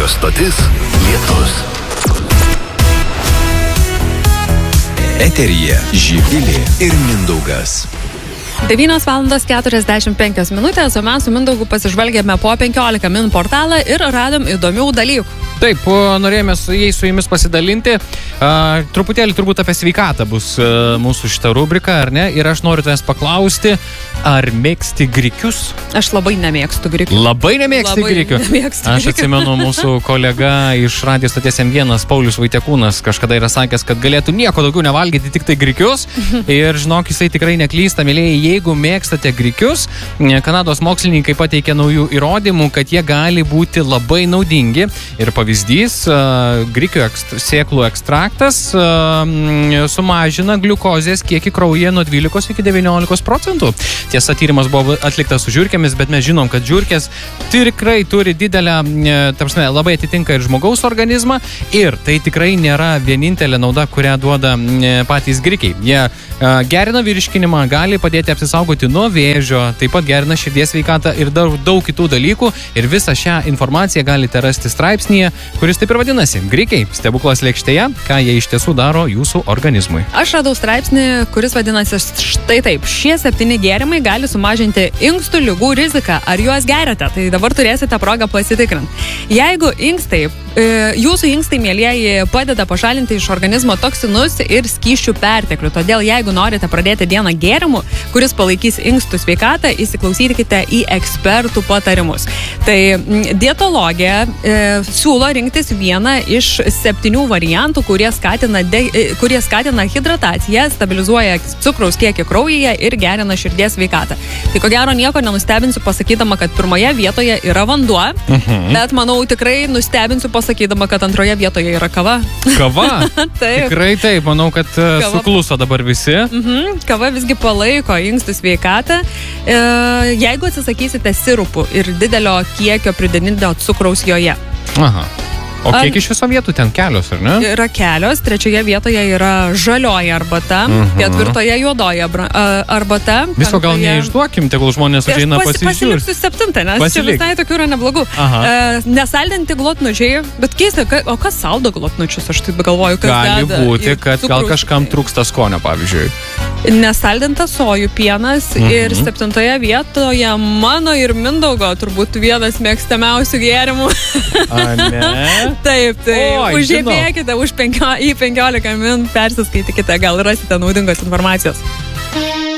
stotis Lietus. Eteryje Živilė ir Mindaugas. 9:45 minutės, o mes su Mindaugu pasižvalgėme po 15 min portalą ir radom įdomių dalykų. Taip, norėjome su jumis pasidalinti. Truputėlį turbūt apie sveikatą bus mūsų šitą rubriką, ar ne? Ir aš noriu tavęs paklausti, ar mėgsti grikius? Aš labai nemėgstu grikių. Labai nemėgsti grikių? Aš atsimenu, mūsų kolega iš radijo stoties M1, Paulius Vaitekūnas, kažkada yra sakęs, kad galėtų nieko daugiau nevalgyti, tik tai grikius. Ir žinok, jisai tikrai neklysta, mėlėjai, jeigu mėgstate grikius, Kanados mokslininkai pateikė naujų įrodymų, kad jie gali būti labai naudingi. Ir pavyzdys, grikių sėklų ekstraktas sumažina gliukozės kiekį kraujyje nuo 12 iki 19%. Tiesa, tyrimas buvo atliktas su žiurkėmis, bet mes žinom, kad žiurkės tikrai turi didelę, labai atitinka ir žmogaus organizmą, ir tai tikrai nėra vienintelė nauda, kurią duoda patys grikiai. Jie gerina virškinimą, gali padėti apsisaugoti nuo vėžio, taip pat gerina širdies sveikatą ir daug kitų dalykų. Ir visą šią informaciją galite rasti straipsnyje, kuris taip ir vadinasi Grikiai, stebuklas lėkštėje, ką jie iš tiesų daro jūsų organizmui. Aš radau straipsnį, kuris vadinasi štai taip: šie 7 gėrimai gali sumažinti inkstų ligų riziką. Ar juos geriate? Tai dabar turėsite progą pasitikrinti. Jeigu jūsų inkstai, mielieji, padeda pašalinti iš organizmo toksinus ir skysčių perteklių. Todėl, jeigu norite pradėti dieną gėrimu, kuris palaikys inkstų sveikatą, įsiklausykite į ekspertų patarimus. Tai dietologija siūlo rinktis vieną iš 7 variantų, kurie skatina hidrataciją, stabilizuoja cukraus kiekį kraujyje ir gerina širdies sveikatą. Tai ko gero nieko nenustebinsiu pasakydama, kad pirmoje vietoje yra vanduo, bet manau tikrai nustebinsiu pasakydama, kad antroje vietoje yra kava. Kava? Taip. Tikrai taip, manau, kad sukluso dabar visi. Kava visgi palaiko inkstų sveikatą. Jeigu atsisakysite sirupų ir didelio kiekio pridėtinio cukraus joje. Aha. O kiek iš viso vietų ten kelios, ar ne? Yra kelios. 3 vietoje yra žalioji arbata, 4 juodoji arbata. Viso gal neišduokim, tegul žmonės užeina pasižiūrėti. Pasiliksiu 7, nes čia visai tokių yra neblogų. Nesaldinti glotnučiai, bet keista, o kas saldo glotnučius, aš taip galvoju, kas gali deda. Gali būti, kad gal kažkam trūksta skonio, pavyzdžiui. Nesaldintas sojų pienas ir 7 vietoje mano ir Mindaugo turbūt vienas mėgstamiausių gėrimų. A, ne? Taip, užžėmėkite į 15 min, persiskaitykite, gal rasite naudingos informacijos.